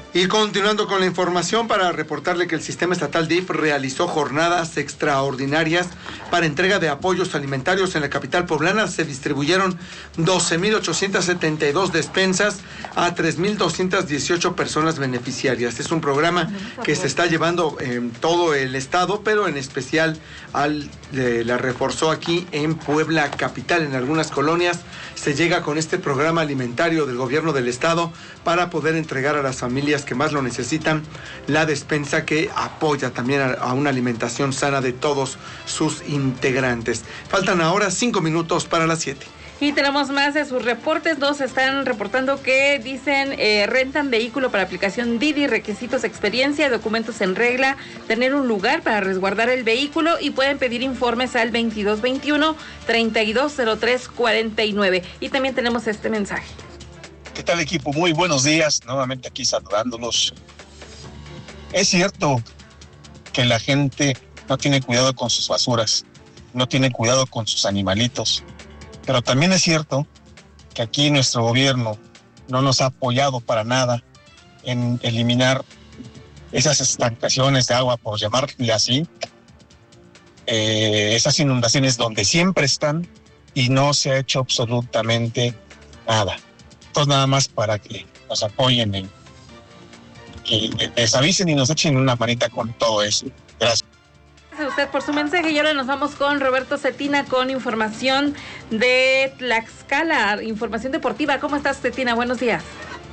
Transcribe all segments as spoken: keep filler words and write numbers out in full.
Y continuando con la información, para reportarle que el Sistema Estatal D I F realizó jornadas extraordinarias para entrega de apoyos alimentarios en la capital poblana. Se distribuyeron doce mil ochocientas setenta y dos despensas a tres mil doscientas dieciocho personas beneficiarias. Es un programa que se está llevando en todo el estado, pero en especial al, eh, la reforzó aquí en Puebla capital. En algunas colonias se llega con este programa alimentario del gobierno del estado para poder entregar a las familias que más lo necesitan la despensa que apoya también a, a una alimentación sana de todos sus integrantes. Faltan ahora cinco minutos para las siete. Y tenemos más de sus reportes. Nos están reportando que dicen eh, rentan vehículo para aplicación Didi, requisitos, experiencia, documentos en regla, tener un lugar para resguardar el vehículo y pueden pedir informes al veintidós veintiuno, treinta y dos cero tres cuarenta y nueve. Y también tenemos este mensaje. ¿Qué tal, equipo? Muy buenos días, nuevamente aquí saludándolos. Es cierto que la gente no tiene cuidado con sus basuras, no tiene cuidado con sus animalitos, pero también es cierto que aquí nuestro gobierno no nos ha apoyado para nada en eliminar esas estancaciones de agua, por llamarle así, eh, esas inundaciones donde siempre están y no se ha hecho absolutamente nada. Entonces, nada más para que nos apoyen y que les avisen y nos echen una manita con todo eso. Gracias. Gracias a usted por su mensaje y ahora nos vamos con Roberto Cetina con información de Tlaxcala, información deportiva. ¿Cómo estás, Cetina? Buenos días.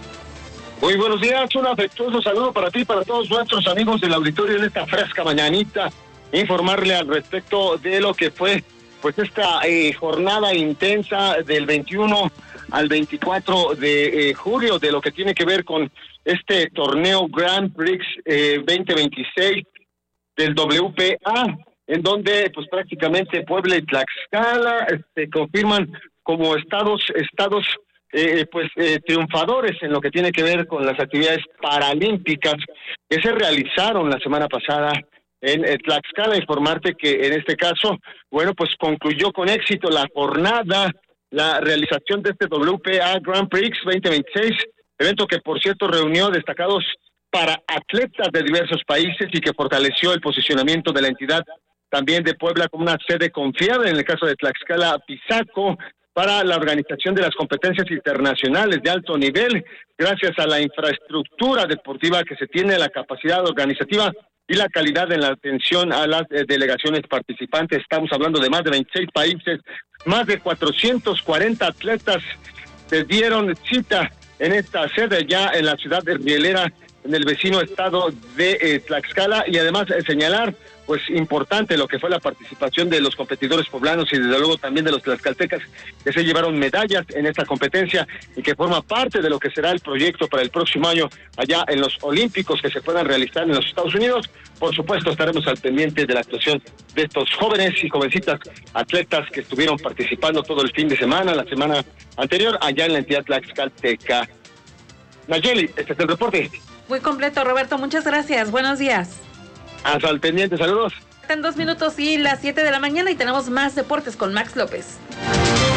Muy buenos días, un afectuoso saludo para ti y para todos nuestros amigos del auditorio en esta fresca mañanita. Informarle al respecto de lo que fue pues esta eh, jornada intensa del veintiuno al veinticuatro de eh, julio, de lo que tiene que ver con este torneo Grand Prix eh, veinte veintiséis del W P A, en donde pues prácticamente Puebla y Tlaxcala se confirman como estados estados eh, pues eh, triunfadores en lo que tiene que ver con las actividades paralímpicas que se realizaron la semana pasada en eh, Tlaxcala. Informarte que en este caso, bueno, pues concluyó con éxito la jornada, la realización de este W P A Grand Prix veinte veintiséis, evento que por cierto reunió destacados para atletas de diversos países y que fortaleció el posicionamiento de la entidad también de Puebla como una sede confiable, en el caso de Tlaxcala, Pisaco, para la organización de las competencias internacionales de alto nivel, gracias a la infraestructura deportiva que se tiene, la capacidad organizativa y la calidad en la atención a las eh, delegaciones participantes. Estamos hablando de más de veintiséis países, más de cuatrocientos cuarenta atletas se dieron cita en esta sede ya en la ciudad de Rielera, en el vecino estado de eh, Tlaxcala, y además eh, señalar, pues importante lo que fue la participación de los competidores poblanos y desde luego también de los tlaxcaltecas que se llevaron medallas en esta competencia y que forma parte de lo que será el proyecto para el próximo año allá en los Olímpicos que se puedan realizar en los Estados Unidos. Por supuesto, estaremos al pendiente de la actuación de estos jóvenes y jovencitas atletas que estuvieron participando todo el fin de semana, la semana anterior, allá en la entidad tlaxcalteca. Nayeli, este es el reporte. Muy completo, Roberto, muchas gracias, buenos días. Hasta el pendiente, saludos. En dos minutos y las siete de la mañana y tenemos más deportes con Max López.